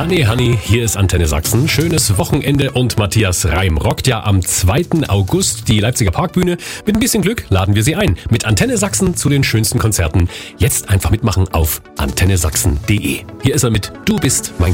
Honey, hier ist Antenne Sachsen. Schönes Wochenende und Matthias Reim rockt ja am 2. August die Leipziger Parkbühne. Mit ein bisschen Glück laden wir Sie ein. Mit Antenne Sachsen zu den schönsten Konzerten. Jetzt einfach mitmachen auf antennesachsen.de. Hier ist er mit Du bist mein